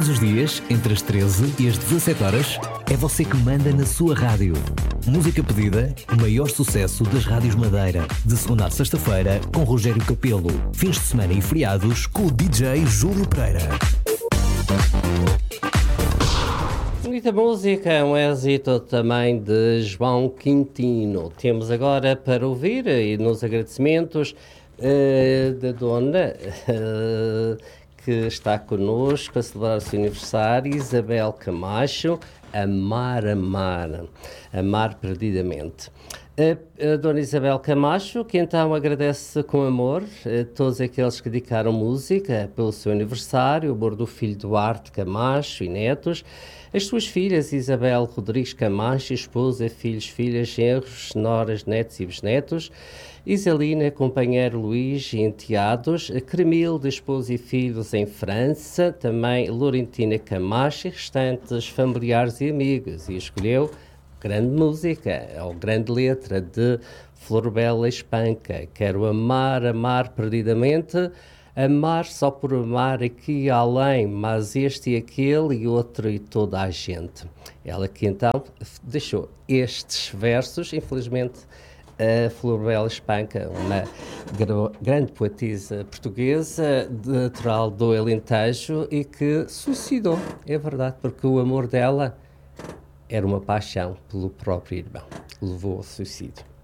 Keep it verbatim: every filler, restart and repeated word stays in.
Todos os dias, entre as treze e as dezassete horas, é você que manda na sua rádio. Música pedida, o maior sucesso das rádios Madeira. De segunda a sexta-feira, com Rogério Capelo. Fins de semana e feriados, com o D J Júlio Pereira. Muita música, um êxito também de João Quintino. Temos agora para ouvir, e nos agradecimentos, uh, da dona uh, que está connosco a celebrar o seu aniversário, Isabel Camacho, Amar, Amar, Amar Perdidamente. A, a dona Isabel Camacho, que então agradece com amor a todos aqueles que dedicaram música pelo seu aniversário, o amor do filho Duarte Camacho e netos, as suas filhas Isabel Rodrigues Camacho, esposa, filhos, filhas, genros, noras, netos e bisnetos, Isalina, companheiro Luís e enteados, Cremilde, esposa e filhos em França, também Laurentina Camacho e restantes familiares e amigos, e escolheu grande música, ou grande letra de Florbela Espanca. Quero amar, amar perdidamente, amar só por amar aqui e além, mas este e aquele e outro e toda a gente. Ela que então deixou estes versos, infelizmente a Florbela Espanca, uma gr- grande poetisa portuguesa, natural do Alentejo e que suicidou, é verdade, porque o amor dela era uma paixão pelo próprio irmão. Levou ao suicídio.